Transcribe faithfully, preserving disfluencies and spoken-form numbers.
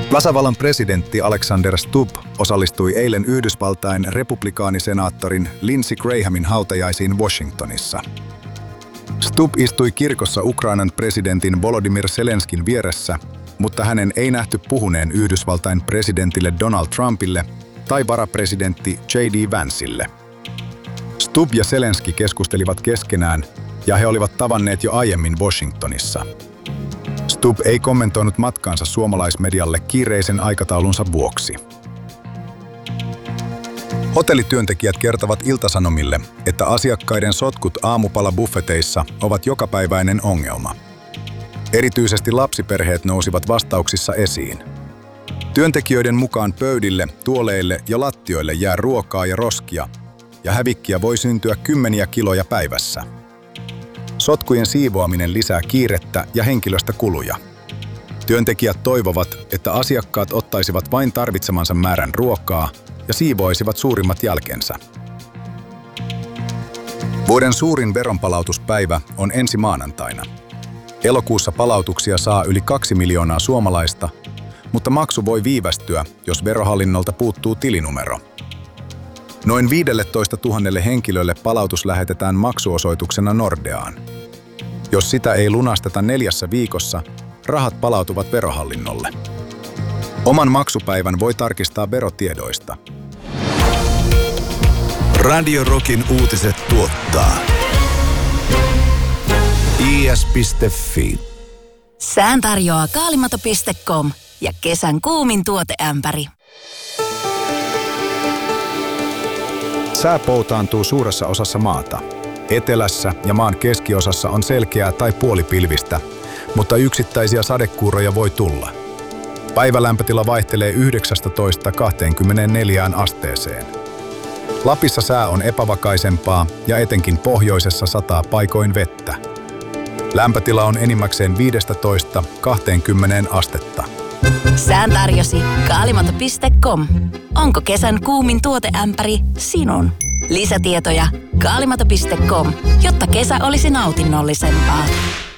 Tasavallan presidentti Alexander Stubb osallistui eilen Yhdysvaltain republikaanisenaattorin Lindsey Grahamin hautajaisiin Washingtonissa. Stubb istui kirkossa Ukrainan presidentin Volodymyr Zelenskin vieressä, mutta hänen ei nähty puhuneen Yhdysvaltain presidentille Donald Trumpille tai varapresidentti J D Vancelle. Stubb ja Zelenski keskustelivat keskenään ja he olivat tavanneet jo aiemmin Washingtonissa. Stubb ei kommentoinut matkaansa suomalaismedialle kiireisen aikataulunsa vuoksi. Hotellityöntekijät kertovat Ilta-Sanomille, että asiakkaiden sotkut aamupalabuffeteissa ovat jokapäiväinen ongelma. Erityisesti lapsiperheet nousivat vastauksissa esiin. Työntekijöiden mukaan pöydille, tuoleille ja lattioille jää ruokaa ja roskia, ja hävikkiä voi syntyä kymmeniä kiloja päivässä. Sotkujen siivoaminen lisää kiirettä ja henkilöstökuluja. Työntekijät toivovat, että asiakkaat ottaisivat vain tarvitsemansa määrän ruokaa ja siivoisivat suurimmat jälkensä. Vuoden suurin veronpalautuspäivä on ensi maanantaina. Elokuussa palautuksia saa yli kaksi miljoonaa suomalaista, mutta maksu voi viivästyä, jos Verohallinnolta puuttuu tilinumero. Noin viisitoista tuhatta henkilölle palautus lähetetään maksuosoituksena Nordeaan. Jos sitä ei lunasteta neljässä viikossa, rahat palautuvat Verohallinnolle. Oman maksupäivän voi tarkistaa verotiedoista. Radio Rockin uutiset tuottaa i s piste f i. Sään tarjoaa kaalimato piste com ja kesän kuumin tuoteämpäri. Sää poutaantuu suuressa osassa maata. Etelässä ja maan keskiosassa on selkeää tai puolipilvistä, mutta yksittäisiä sadekuuroja voi tulla. Päivälämpötila vaihtelee yhdeksästätoista kaksikymmentäneljä asteeseen. Lapissa sää on epävakaisempaa ja etenkin pohjoisessa sataa paikoin vettä. Lämpötila on enimmäkseen viisitoista kaksikymmentä astetta. Sään tarjosi kaalimato piste com. Onko kesän kuumin tuoteämpäri sinun? Lisätietoja kaalimato piste com, jotta kesä olisi nautinnollisempaa.